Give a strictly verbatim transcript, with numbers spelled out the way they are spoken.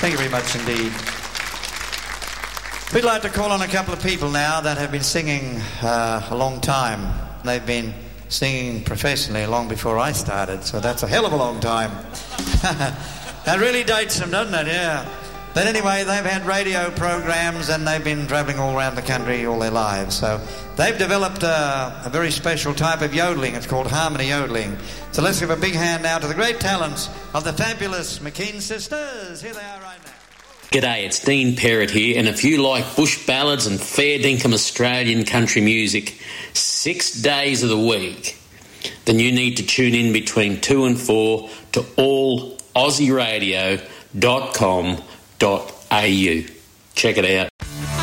Thank you very much indeed. We'd like to call on a couple of people now that have been singing uh, a long time. They've been singing professionally long before I started, so that's a hell of a long time. That really dates them, doesn't it? Yeah. But anyway, they've had radio programs and they've been travelling all around the country all their lives. So they've developed a, a very special type of yodeling. It's called harmony yodeling. So let's give a big hand now to the great talents of the fabulous McKean sisters. Here they are right now. G'day, it's Dean Perrott here, and if you like bush ballads and fair dinkum Australian country music six days of the week, then you need to tune in between two and four to all aussie radio dot com dot a u. Check it out.